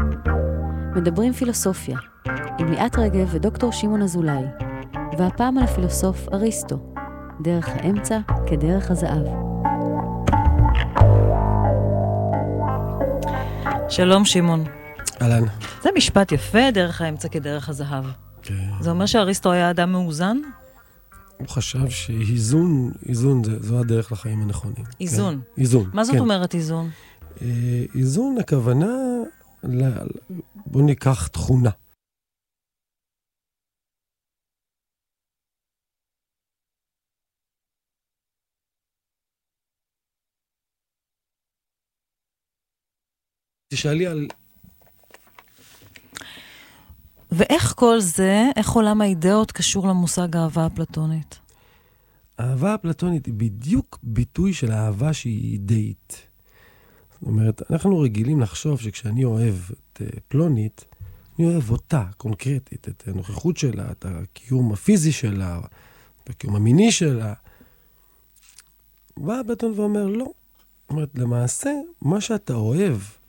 מדברים פילוסופיה, עם ליאת רגב ודוקטור שמעון אזולאי, והפעם על הפילוסוף אריסטו, דרך האמצע כדרך הזהב. שלום שמעון. אהלן. זה משפט יפה, דרך האמצע כדרך הזהב. כן. זה אומר שאריסטו היה אדם מאוזן? הוא חשב שאיזון, זו הדרך לחיים הנכונים. איזון? כן? איזון, מה זאת כן. אומרת איזון? איזון, הכוונה, בוא ניקח תכונה. תשאלי על... ואיך כל זה, איך עולם האידאות קשור למושג האהבה הפלטונית? האהבה הפלטונית היא בדיוק ביטוי של האהבה שהיא אידאית. זאת אומרת, אנחנו רגילים לחשוב שכשאני אוהב את פלונית, אני אוהב אותה, קונקרטית, את הנוכחות שלה, את הקיום הפיזי שלה, את הקיום המיני שלה. בא אפלטון ואומר, לא. זאת אומרת, למעשה, מה שאתה אוהב